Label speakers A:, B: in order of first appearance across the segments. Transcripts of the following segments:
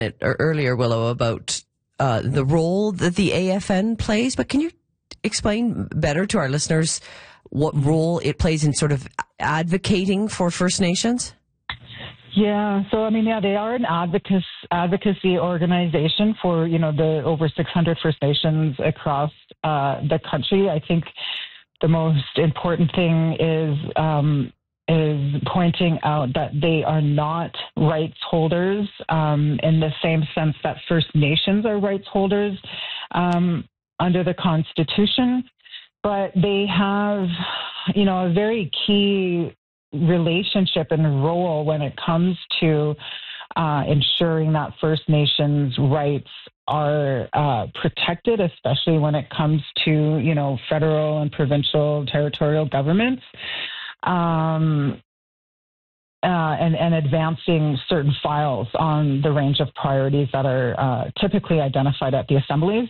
A: earlier, Willow, about the role that the AFN plays, but can you explain better to our listeners what role it plays in sort of advocating for First Nations?
B: Yeah, so they are an advocacy organization for, the over 600 First Nations across the country. I think the most important thing is pointing out that they are not rights holders in the same sense that First Nations are rights holders under the Constitution, but they have, a very key relationship and role when it comes to ensuring that First Nations rights are protected, especially when it comes to, federal and provincial territorial governments, and advancing certain files on the range of priorities that are typically identified at the assemblies.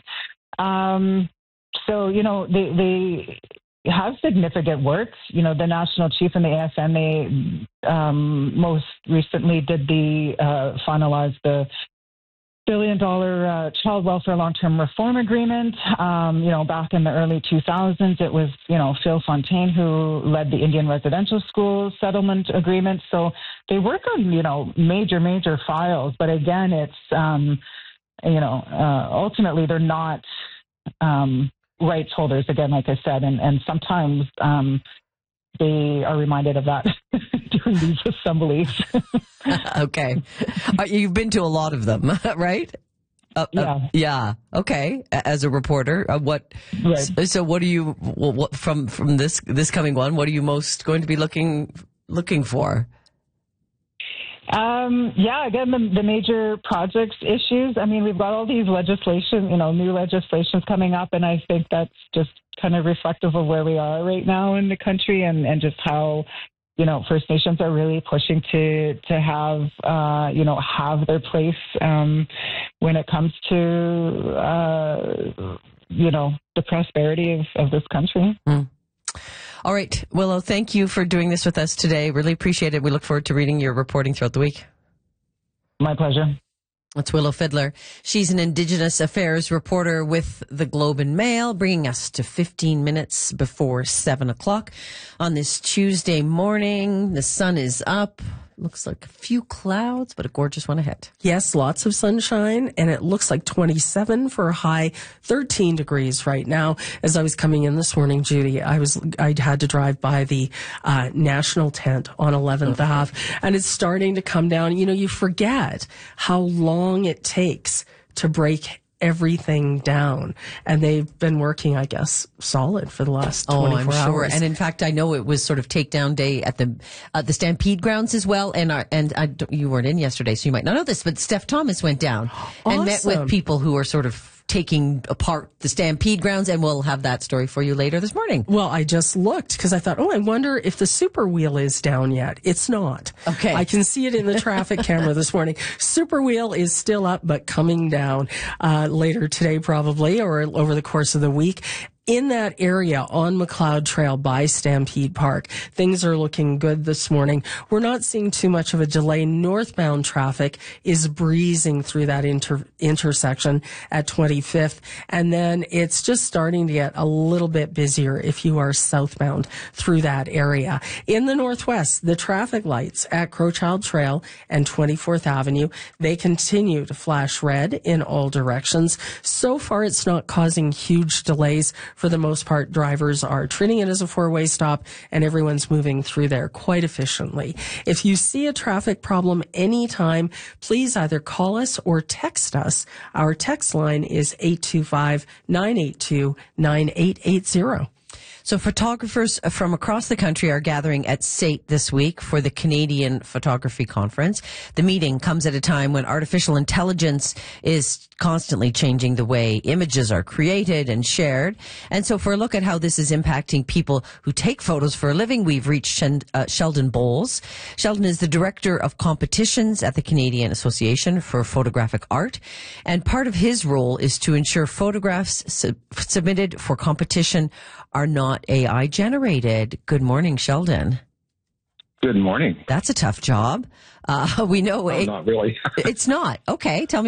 B: So, they have significant work. The National Chief and the AFN, they most recently did finalize the $1 billion Child Welfare Long-Term Reform Agreement. Back in the early 2000s, it was, Phil Fontaine who led the Indian Residential School Settlement Agreement. So they work on, major files. But again, it's, ultimately they're not rights holders, again, like I said, and sometimes they are reminded of that during these assemblies.
A: Okay. You've been to a lot of them, right?
B: Yeah.
A: Yeah. Okay. As a reporter, right. So what do you, from this coming one, what are you most going to be looking for?
B: Again, the major projects issues. We've got all these new legislations coming up, and I think that's just kind of reflective of where we are right now in the country and just how, First Nations are really pushing to have, have their place, when it comes to, the prosperity of this country. Mm.
A: All right, Willow, thank you for doing this with us today. Really appreciate it. We look forward to reading your reporting throughout the week.
B: My pleasure.
A: That's Willow Fiddler. She's an Indigenous Affairs reporter with the Globe and Mail, bringing us to 15 minutes before 7 o'clock on this Tuesday morning. The sun is up. Looks like a few clouds, but a gorgeous one ahead.
C: Yes, lots of sunshine, and it looks like 27 for a high 13 degrees right now. As I was coming in this morning, Judy, I had to drive by the National Tent on 11th Ave, and it's starting to come down. You forget how long it takes to break everything down, and they've been working, I guess, solid for the last 24
A: I'm sure.
C: hours.
A: And in fact, I know it was sort of takedown day at the Stampede grounds as well. And you weren't in yesterday, so you might not know this, but Steph Thomas went down and met with people who are sort of taking apart the Stampede grounds, and we'll have that story for you later this morning.
C: Well, I just looked because I thought, I wonder if the super wheel is down yet. It's not.
A: Okay.
C: I can see it in the traffic camera this morning. Super wheel is still up, but coming down later today probably, or over the course of the week. In that area on McLeod Trail by Stampede Park, things are looking good this morning. We're not seeing too much of a delay. Northbound traffic is breezing through that intersection at 25th. And then it's just starting to get a little bit busier if you are southbound through that area. In the Northwest, the traffic lights at Crowchild Trail and 24th Avenue, they continue to flash red in all directions. So far, it's not causing huge delays. For the most part, drivers are treating it as a four-way stop, and everyone's moving through there quite efficiently. If you see a traffic problem anytime, please either call us or text us. Our text line is 825-982-9880.
A: So photographers from across the country are gathering at SAIT this week for the Canadian Photography Conference. The meeting comes at a time when artificial intelligence is constantly changing the way images are created and shared. And so for a look at how this is impacting people who take photos for a living, we've reached Sheldon Bowles. Sheldon is the Director of Competitions at the Canadian Association for Photographic Art. And part of his role is to ensure photographs submitted for competition are not AI generated. Good morning, Sheldon.
D: Good morning.
A: That's a tough job. We know
D: not really.
A: It's not. Okay, tell me